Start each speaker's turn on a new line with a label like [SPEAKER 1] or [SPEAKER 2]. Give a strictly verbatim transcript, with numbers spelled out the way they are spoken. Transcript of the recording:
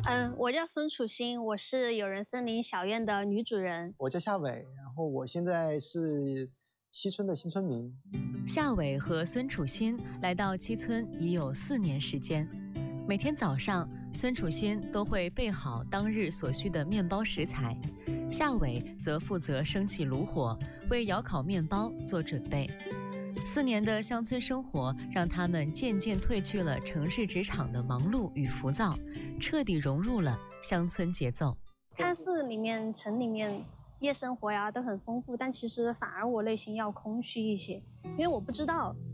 [SPEAKER 1] 嗯，我叫孙楚欣，我是有人森林小院的女主人。
[SPEAKER 2] 我叫夏伟，然后我现在是七村的新村民。
[SPEAKER 3] 夏伟和孙楚欣来到七村已有四年时间，每天早上，孙楚欣都会备好当日所需的面包食材，夏伟则负责升起炉火，为窑烤面包做准备。四年的乡村生活让他们渐渐褪去了城市职场的忙碌与浮躁，彻底融入了乡村节奏。
[SPEAKER 1] 看似里面城里面夜生活呀都很丰富，但其实反而我内心要空虚一些，因为我不知道